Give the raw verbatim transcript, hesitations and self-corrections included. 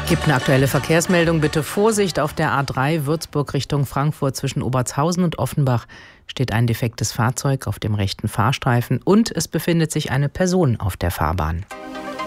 Gibt eine aktuelle Verkehrsmeldung. Bitte Vorsicht auf der A drei Würzburg Richtung Frankfurt zwischen Obertshausen und Offenbach steht ein defektes Fahrzeug auf dem rechten Fahrstreifen und es befindet sich eine Person auf der Fahrbahn.